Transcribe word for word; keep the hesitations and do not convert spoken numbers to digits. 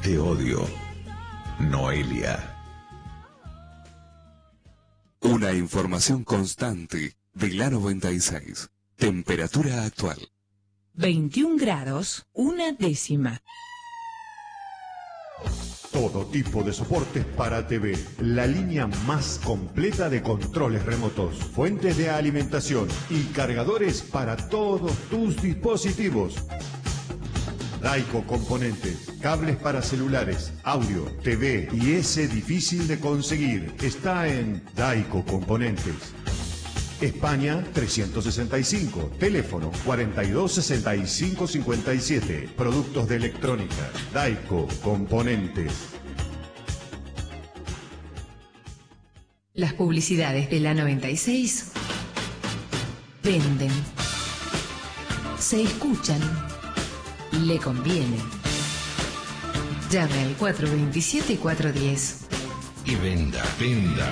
Te odio, Noelia. Una información constante de la noventa y seis. Temperatura actual. veintiún grados, una décima. Todo tipo de soportes para T V. La línea más completa de controles remotos, fuentes de alimentación y cargadores para todos tus dispositivos. Daico Componentes, cables para celulares, audio, T V y ese difícil de conseguir. Está en Daico Componentes. España trescientos sesenta y cinco, teléfono cuarenta y dos sesenta y cinco cincuenta y siete. Productos de electrónica, Daico Componentes. Las publicidades de la noventa y seis venden, se escuchan, le conviene. Llame al cuatro dos siete cuatro uno cero. Y venda, venda.